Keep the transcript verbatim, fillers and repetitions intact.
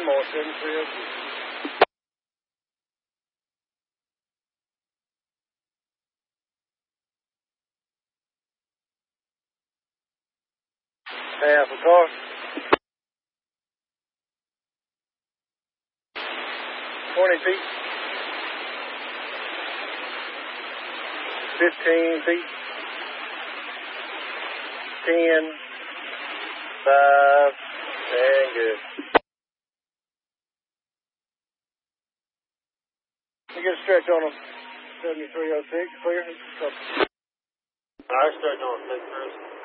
one more, seven three oh two. Half a car. twenty feet. fifteen feet. ten. five. And good. You get a stretch on them. seventy-three oh six, clear. All right, stretch on six, Chris.